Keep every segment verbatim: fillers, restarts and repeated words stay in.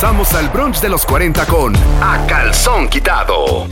Regresamos al brunch de los cuarenta con A Calzón Quitado.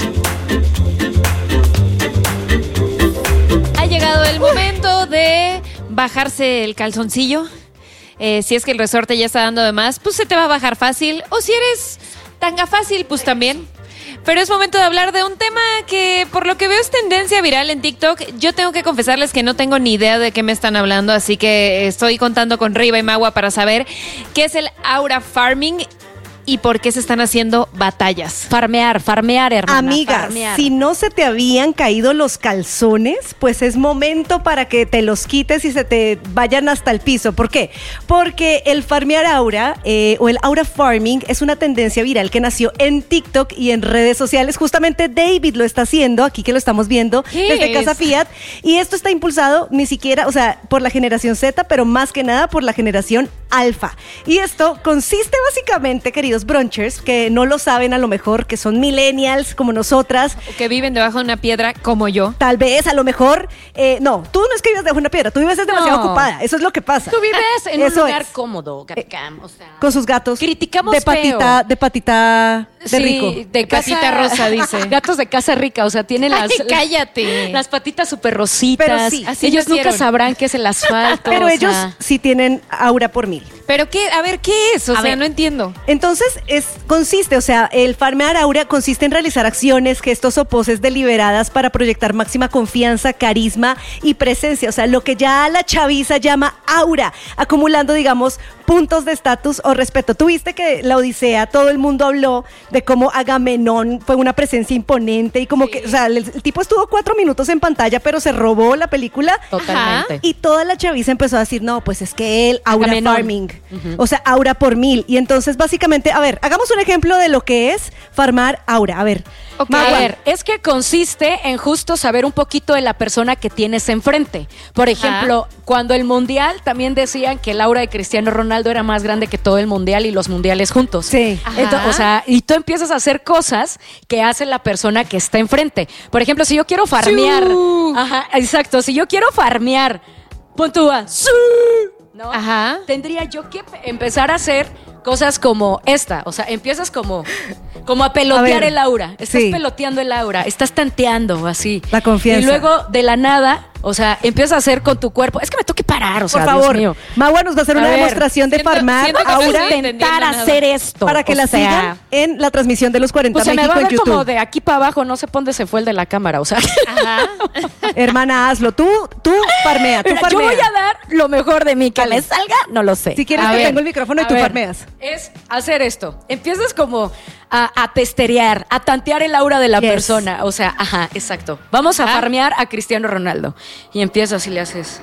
Ha llegado el momento de bajarse el calzoncillo. Eh, si es que el resorte ya está dando de más, pues se te va a bajar fácil. O si eres tanga fácil, pues también. Pero es momento de hablar de un tema que por lo que veo es tendencia viral en TikTok. Yo tengo que confesarles que no tengo ni idea de qué me están hablando, así que estoy contando con Riva y Magua para saber qué es el aura farming y por qué se están haciendo batallas. Farmear, farmear, hermana. Amiga, farmear. si no se te habían caído los calzones, pues es momento para que te los quites y se te vayan hasta el piso. ¿Por qué? Porque el farmear aura eh, o el aura farming es una tendencia viral que nació en TikTok y en redes sociales. Justamente David lo está haciendo, aquí que lo estamos viendo desde es? Casa Fiat. Y esto está impulsado ni siquiera, o sea, por la generación Z, pero más que nada por la generación alfa. Y esto consiste básicamente, queridos brunchers, que no lo saben a lo mejor, que son millennials como nosotras. O que viven debajo de una piedra como yo. Tal vez, a lo mejor, eh, no, tú no es que vives debajo de una piedra, tú vives es demasiado No. ocupada, eso es lo que pasa. Tú vives en Eso un lugar es. cómodo, Gabicam, o sea. Con sus gatos. Criticamos de patita, feo. de patita de Sí, rico. de De casa patita rosa, dice. Gatos de casa rica, o sea, tienen las, Ay, cállate. las patitas súper rositas. Pero sí, así ellos nunca nacieron. sabrán qué es el asfalto. Pero o ellos sea. sí tienen aura por mil. Pero qué, a ver, ¿qué es? O A sea, ver. no entiendo. Entonces, es, consiste, o sea, el farmear aura consiste en realizar acciones, gestos o poses deliberadas para proyectar máxima confianza, carisma y presencia. O sea, lo que ya la chaviza llama aura, acumulando, digamos, puntos de estatus o respeto. Tuviste que la Odisea, todo el mundo habló de cómo Agamenón fue una presencia imponente y como que, o sea, el, el tipo estuvo cuatro minutos en pantalla, pero se robó la película. Totalmente. Y toda la chaviza empezó a decir, no, pues es que él, aura Agamenón. farming. O sea, aura por mil. Y entonces, básicamente, a ver, hagamos un ejemplo de lo que es farmar aura. A ver. Ok. Magua. A ver, es que consiste en justo saber un poquito de la persona que tienes enfrente. Por ejemplo, cuando el Mundial también decían que el aura de Cristiano Ronaldo era más grande que todo el Mundial y los Mundiales juntos. Sí. Ajá. Entonces, o sea, y tú empiezas a hacer cosas que hace la persona que está enfrente. Por ejemplo, si yo quiero farmear. Su. Ajá, exacto. Si yo quiero farmear, pon tú a su, ¿no? Ajá. Tendría yo que pe- empezar a hacer cosas como esta. O sea, empiezas como, como a pelotear A ver, el aura. Estás sí. peloteando el aura. Estás tanteando así. La confianza. Y luego, de la nada, o sea, empiezas a hacer con tu cuerpo. Es que me tengo que parar, o sea, Por Dios favor, mío. Magua nos va a hacer A una ver, demostración de siento- farmar siento que no aura estoy Intentar entendiendo nada. hacer esto. para que o la sea, sigan en la transmisión de los cuarenta Pues se me México va a en ver YouTube. como de aquí para abajo, no sé por dónde se fue el de la cámara, o sea. Ajá. Hermana, hazlo. Tú, tú farmea, tú Mira, farmea. yo voy a dar lo mejor de mí, que Dale. me salga, no lo sé. Si quieres, A te ver, tengo el micrófono y A tú ver, farmeas. Es hacer esto. Empiezas como a, a testerear, a tantear el aura de la Yes. persona. O sea, ajá, exacto. Vamos a Ajá. farmear a Cristiano Ronaldo. Y empiezas y le haces.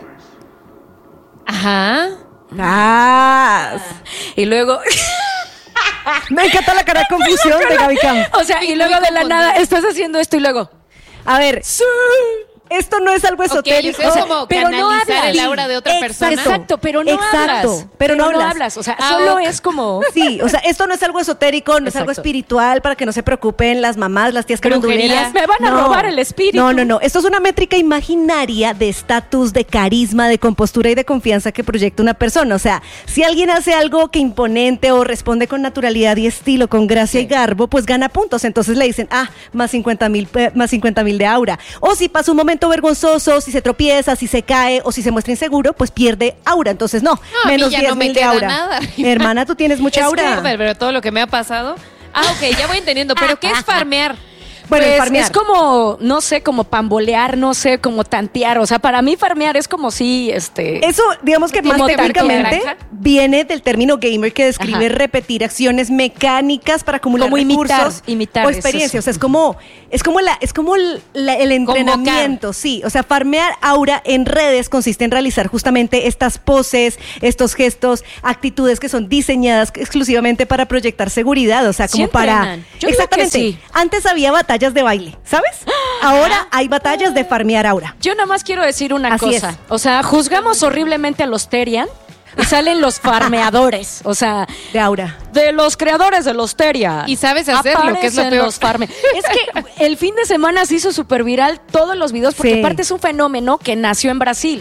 Ajá. Ah, Y luego. me encanta la cara de confusión de Gaby Cam. O sea, y luego de la nada estás haciendo esto y luego. A ver, esto no es algo Ok, esotérico. es como pero no canalizar hablas. el aura de otra Exacto. persona. Exacto, pero no Exacto, hablas. pero no hablas. O sea, Ah, solo ok. es como. Sí, o sea, esto no es algo esotérico, no es algo Exacto. espiritual para que no se preocupen las mamás, las tías Brujería. caranduleras. Me van a robar el espíritu. No, no, no. Esto es una métrica imaginaria de estatus, de carisma, de compostura y de confianza que proyecta una persona. O sea, si alguien hace algo que imponente o responde con naturalidad y estilo, con gracia y garbo, pues gana puntos. Entonces le dicen, ah, más cincuenta mil eh, más cincuenta mil de aura. O si pasa un momento vergonzoso, si se tropieza, si se cae o si se muestra inseguro, pues pierde aura. Entonces no, a mí menos ya diez no me mil de queda aura. nada. Hermana, tú tienes mucha Es aura. que, pero, pero todo lo que me ha pasado. Ah, ok, ya voy entendiendo. ¿Pero qué es farmear? Bueno, el Pues, farmear. es como, no sé, como pambolear, no sé, como tantear. O sea, para mí farmear es como si, este... Eso, digamos que más Como técnicamente naranja. viene del término gamer que describe Ajá. repetir acciones mecánicas para acumular Como imitar, recursos imitar, o es experiencia. eso. O sea, es como, es como la, es como el, la- el entrenamiento, sí. O sea, farmear aura en redes consiste en realizar justamente estas poses, estos gestos, actitudes que son diseñadas exclusivamente para proyectar seguridad. O sea, Sí como para. entrenan. Yo digo Exactamente. que sí. Antes había batallas de baile, ¿sabes? Ahora hay batallas de farmear aura. Yo nada más quiero decir una Así cosa. es. O sea, juzgamos horriblemente a los Terian y salen los farmeadores. O sea, De aura. de los creadores de los Teria. Y sabes hacerlo, que es lo Aparecen peor. los farme. Es que el fin de semana se hizo súper viral todos los videos porque Sí. aparte es un fenómeno que nació en Brasil.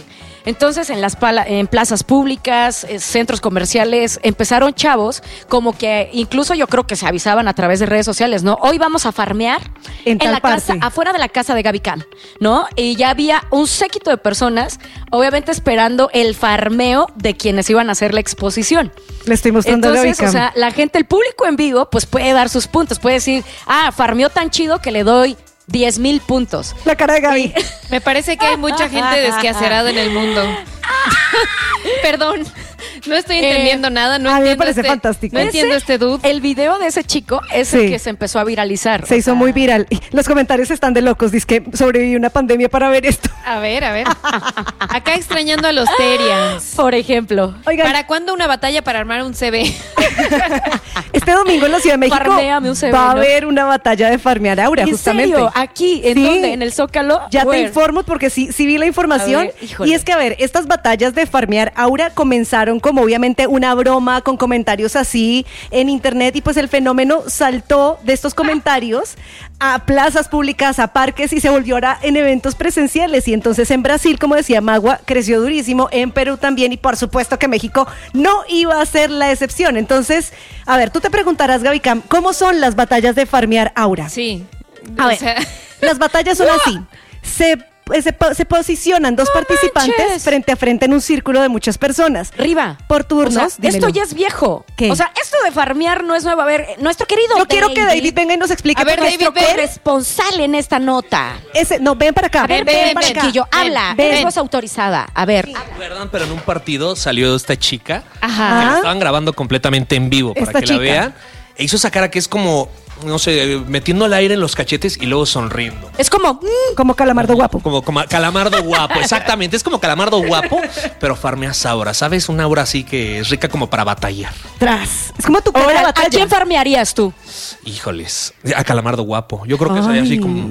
Entonces, en las pala- en plazas públicas, eh, centros comerciales, empezaron chavos como que incluso yo creo que se avisaban a través de redes sociales, ¿no? Hoy vamos a farmear En en, tal la casa, parte. afuera de la casa de Gaby Cam, ¿no? Y ya había un séquito de personas, obviamente esperando el farmeo de quienes iban a hacer la exposición. Le estoy mostrando la Entonces, o sea, la gente, el público en vivo, pues puede dar sus puntos, puede decir, ah, farmeó tan chido que le doy diez mil puntos. La cara de Gaby. Me parece que hay mucha gente desquacerada en el mundo. Perdón, no estoy entendiendo Eh, nada. No a mí me entiendo parece este, fantástico. No entiendo Ese- este dude. El video de ese chico es Sí. el que se empezó a viralizar. Se o hizo sea, muy viral. Los comentarios están de locos. Dice que sobreviví una pandemia para ver esto. A ver, a ver. Acá extrañando a los Terians. Por ejemplo. Oigan, ¿Para cuándo una batalla para armar un C B? este domingo en la Ciudad de México Farméame un C B, va a ¿no? haber una batalla de farmear Aura, ¿En justamente. serio? ¿Aquí? ¿En Sí. dónde? ¿En el Zócalo? Ya te Where? informo porque sí, sí vi la información. A ver, híjole. Y es que, a ver, estas batallas de farmear Aura comenzaron como obviamente una broma con comentarios así en internet y pues el fenómeno saltó de estos comentarios a plazas públicas, a parques y se volvió ahora en eventos presenciales. Y entonces en Brasil, como decía Magua, creció durísimo, en Perú también y por supuesto que México no iba a ser la excepción. Entonces, a ver, tú te preguntarás, Gaby Cam, ¿cómo son las batallas de farmear Aura? Sí. A O ver, sea, las batallas son así. Se, eh, se, po- se posicionan dos participantes manches. frente a frente en un círculo de muchas personas. Riva. Por turnos, O sea, dímelo. esto ya es viejo. ¿Qué? O sea, esto de farmear no es nuevo. A ver, nuestro querido Yo quiero que David venga y nos explique. A ver, porque David, nuestro ven. corresponsal en esta nota. ese, no, ven para acá. A ver, ven, ven, ven, para ven. chiquillo, Ven, habla. ven. Eres voz autorizada. A ver. ¿Recuerdan? Pero en un partido salió esta chica. Ajá. Que la estaban grabando completamente en vivo para Esta que chica. la vean. E hizo esa cara que es como, no sé, metiendo el aire en los cachetes y luego sonriendo. Es como, mm, Como calamardo guapo. Como, como calamardo guapo, exactamente. Es como calamardo guapo, pero farmeas aura, ¿sabes? Una aura así que es rica como para batallar. Tras. Es como tu cara de ahora, ¿a batalla. quién farmearías tú? Híjoles, a calamardo guapo. Yo creo que sería así como...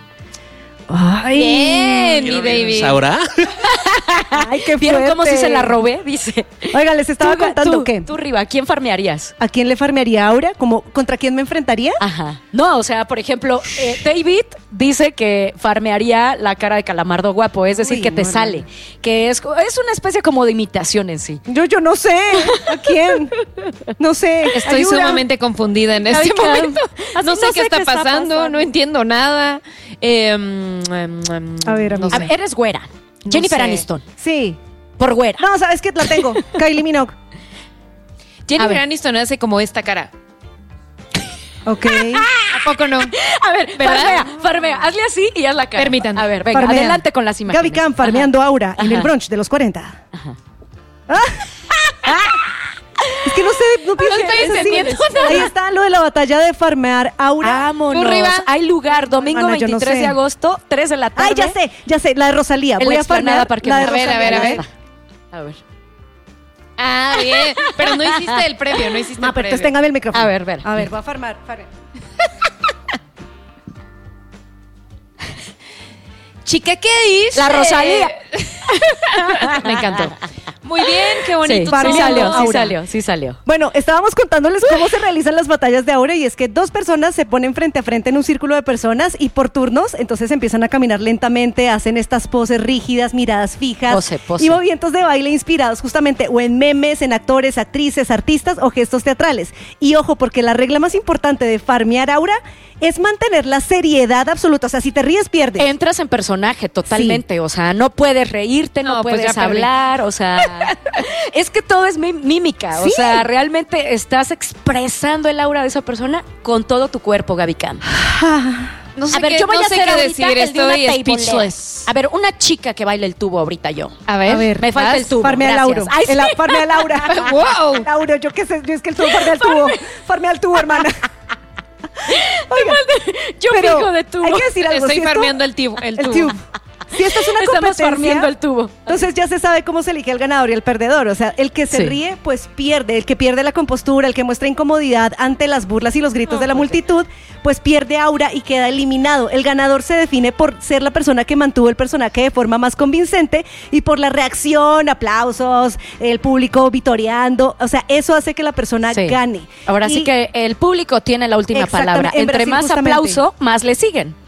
Ay. Bien, mi ¿Quiero ver David. esa aura? Ay, qué ¿Vieron cómo fuerte. sí se la robé? Dice. Oiga, les estaba Tú, contando tú, que Tú, Riva, ¿a quién farmearías? ¿a quién le farmearía Aura? Como, ¿contra quién me enfrentaría? Ajá. No, o sea, por ejemplo, eh, David dice que farmearía la cara de calamardo guapo, es decir, Uy, que te no, no, sale, no. que es, es una especie como de imitación en sí. Yo, yo no sé. ¿A quién? No sé. Estoy Ayuda. sumamente confundida en este Gaby Cam. momento. Así No sé qué está pasando, pasando. no entiendo nada. Eh, mm, mm, A ver, no amiga. A ver, eres güera. Jennifer sé. Aniston. Sí. Por güera. No, ¿sabes qué? La tengo. Kylie Minogue. A Jennifer ver. Aniston hace como esta cara. Ok. ¿A poco no? A ver, ¿Verdad? farmea, farmea. Hazle así y haz la cara. Permítanme. A ver, venga, Farmea. adelante con las imágenes. Gaby Cam farmeando Aura en el Ajá. brunch de los cuarenta. Ajá. Ah. Es que no sé, no pienso estoy que es así. entendiendo nada. Ahí está lo de la batalla de farmear Aura. Vámonos. Tú, Riva. Hay lugar, domingo Hermana, yo no veintitrés sé. de agosto, tres de la tarde. Ay, ya sé, ya sé, la de Rosalía. En Voy la a explanada farmear Parque la de Móvil. A ver, a ver, a Rosalía. ver. A ver. Ah, bien. Pero no hiciste el previo, no hiciste Ah, el pero entonces previo. téngame el micrófono. A ver, ver. A ver, voy a farmar. farmear. Chica, ¿qué dices? La Rosalía. Me encantó. Muy bien, qué Sí, bonito. sí Farmeando salió, sí Aura. salió, sí salió. Bueno, estábamos contándoles cómo se realizan las batallas de Aura y es que dos personas se ponen frente a frente en un círculo de personas y por turnos, entonces empiezan a caminar lentamente, hacen estas poses rígidas, miradas fijas Pose, pose. y movimientos de baile inspirados justamente o en memes, en actores, actrices, artistas o gestos teatrales. Y ojo, porque la regla más importante de farmear Aura es mantener la seriedad absoluta, o sea, si te ríes pierdes. Entras en personaje totalmente, o sea, no puedes reírte, no, No, pues puedes ya perdí. hablar, o sea, es que todo es mí- mímica, Sí. o sea, realmente estás expresando el aura de esa persona con todo tu cuerpo, Gaby Cam. No sé A ver, qué, yo voy no a sé hacer qué ahorita decir, el de una estoy teibolera. speechless. A ver, una chica que baile el tubo ahorita yo. A ver, A ver, Me falta vas. el tubo. Farmea gracias. Lauro. Ay, sí. El, farmea Laura. Wow. Lauro, yo qué sé, yo es que el tubo farmea el tubo. Farmea el tubo, hermana. Oiga, Yo pero fijo de tubo. hay que decir algo. Estoy si esto- farmeando el tubo. El el tubo. tubo. Si esto es una Estamos competencia, farmeando el tubo. entonces ya se sabe cómo se elige el ganador y el perdedor. O sea, el que se Sí. ríe, pues pierde. El que pierde la compostura, el que muestra incomodidad ante las burlas y los gritos de la multitud, pues pierde aura y queda eliminado. El ganador se define por ser la persona que mantuvo el personaje de forma más convincente y por la reacción, aplausos, el público vitoreando. O sea, eso hace que la persona Sí. gane. Ahora sí Y- que el público tiene la última Exactamente, palabra. en Entre Brasil más justamente. aplauso, más le siguen.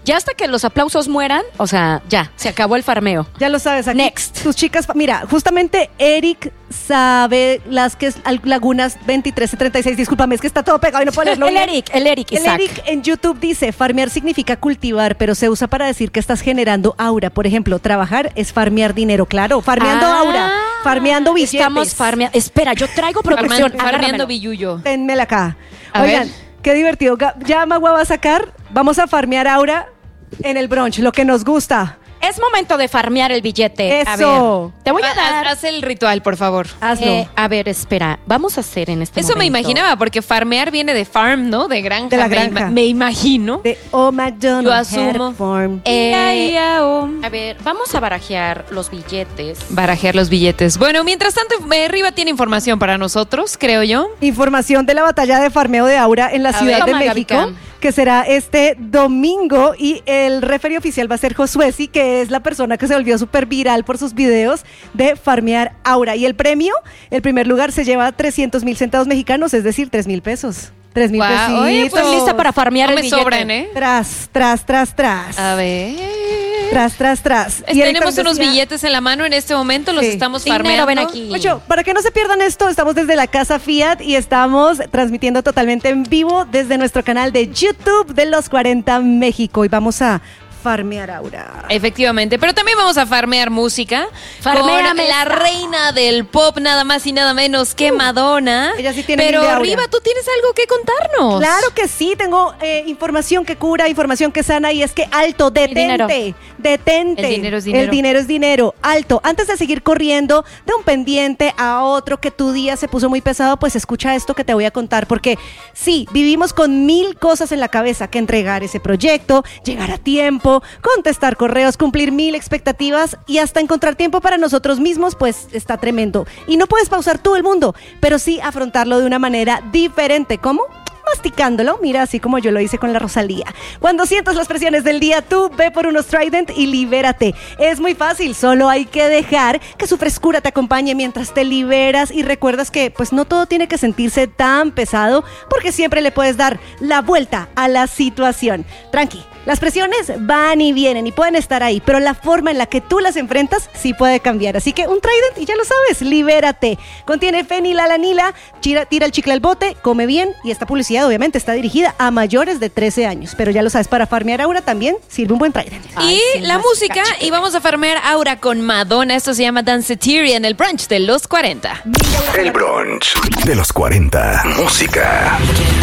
Ya hasta que los aplausos mueran, o sea, ya, se acabó el farmeo. Ya lo sabes, aquí Next. tus chicas, mira, justamente Eric sabe las que es al- Lagunas veintitrés y treinta y seis, discúlpame, es que está todo pegado y no puedo leerlo El bien. Eric, el Eric, El Isaac. Eric en YouTube dice, farmear significa cultivar, pero se usa para decir que estás generando aura. Por ejemplo, trabajar es farmear dinero, claro, farmeando Ah, aura, farmeando billetes. Estamos farmeando. Espera, yo traigo progresión. Farmeando agárramelo. billullo. Ténmela acá. A Oigan, ver. qué divertido. Ga- Ya Magua va a sacar, vamos a farmear aura en el brunch, lo que nos gusta. Es momento de farmear el billete. A Eso. ver, te voy a Haz- dar. Haz el ritual, por favor. Hazlo. Eh, a ver, espera. Vamos a hacer en este Eso me momento. imaginaba, porque farmear viene de farm, ¿no? De granja. De la me granja. ima- Me, imagino. De Oh McDonald's. Yo asumo. Head Farm. Eh, Ia, ia, oh. A ver, vamos a barajear los billetes. Barajear los billetes. Bueno, mientras tanto, eh, Riva tiene información para nosotros, creo yo. Información de la batalla de farmeo de aura en la A Ciudad ver. de Toma, México, Gaby Cam. que será este domingo, y el referee oficial va a ser Josué, que es la persona que se volvió súper viral por sus videos de farmear aura. Y el premio, el primer lugar, se lleva trescientos mil centavos mexicanos, es decir, tres mil pesos. tres mil Guau, pesitos. oye, pues, Estoy lista para farmear No el me billete. sobran, ¿eh? Tras, tras, tras, tras. A ver. Tras, tras, tras. Y Erika Tenemos unos decía- billetes en la mano en este momento, los Sí. estamos Dinero, farmeando. ven aquí. Ocho, para que no se pierdan esto, estamos desde la Casa Fiat y estamos transmitiendo totalmente en vivo desde nuestro canal de YouTube de Los cuarenta México y vamos a farmear aura. Efectivamente, pero también vamos a farmear música Farméame con la esta. reina del pop, nada más y nada menos que Madonna. ella sí tiene Pero mil de aura. Riva, tú tienes algo que contarnos. Claro que sí, tengo eh, información que cura, información que sana y es que alto, dinero. detente, detente. El dinero es dinero. El dinero es dinero, alto. Antes de seguir corriendo de un pendiente a otro que tu día se puso muy pesado, pues escucha esto que te voy a contar porque sí, vivimos con mil cosas en la cabeza, que entregar ese proyecto, llegar a tiempo, contestar correos, cumplir mil expectativas y hasta encontrar tiempo para nosotros mismos, pues está tremendo. Y no puedes pausar todo el mundo, pero sí afrontarlo de una manera diferente. ¿Cómo? Masticándolo, mira, así como yo lo hice con la Rosalía. Cuando sientas las presiones del día, tú ve por unos Trident y libérate. Es muy fácil, solo hay que dejar que su frescura te acompañe mientras te liberas y recuerdas que pues no todo tiene que sentirse tan pesado porque siempre le puedes dar la vuelta a la situación. Tranqui. Las presiones van y vienen y pueden estar ahí, pero la forma en la que tú las enfrentas sí puede cambiar. Así que un Trident y ya lo sabes, libérate. Contiene fenilalanila, tira, tira el chicle al bote, come bien y esta publicidad obviamente está dirigida a mayores de trece años. Pero ya lo sabes, para farmear aura también sirve un buen Trident. Y Ay, sí, la más música, cacho. y vamos a farmear aura con Madonna. Esto se llama Danceteria en el brunch de los cuarenta. El brunch de los cuarenta. Música.